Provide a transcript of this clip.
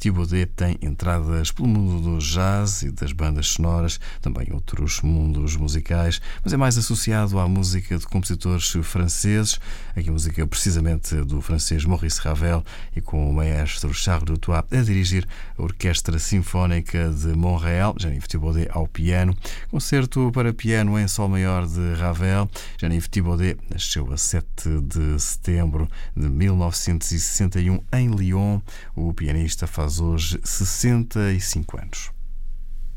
Thibaudet tem entradas pelo mundo do jazz e das bandas sonoras, também outros mundos musicais, mas é mais associado à música de compositores franceses. Aqui a música precisamente do francês Maurice Ravel e com o maestro Charles Dutoit a dirigir a Orquestra Sinfónica de Montréal, Jean-Yves Thibaudet ao piano. Concerto para piano em sol maior de Ravel. Jean-Yves Thibaudet nasceu a 7 de setembro de 1961 em Lyon. O pianista faz hoje 65 anos.